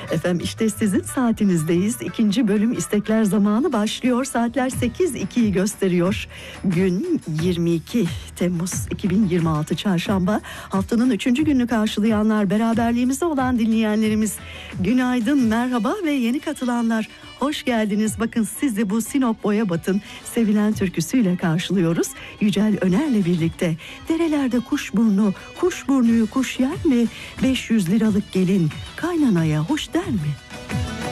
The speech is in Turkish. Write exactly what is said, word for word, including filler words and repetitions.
Efendim işte sizin saatinizdeyiz. İkinci bölüm istekler zamanı başlıyor. Saatler sekiz ikiyi gösteriyor. Gün yirmi iki Temmuz iki bin yirmi altı Çarşamba. Haftanın üçüncü gününü karşılayanlar, beraberliğimizde olan dinleyenlerimiz günaydın, merhaba ve yeni katılanlar hoş geldiniz. Bakın sizi bu Sinop Boyabat'ın sevilen türküsüyle karşılıyoruz. Yücel Öner'le birlikte. Derelerde kuşburnu, kuşburnuyu kuş yer mi? beş yüz liralık gelin kaynanaya hoş der mi?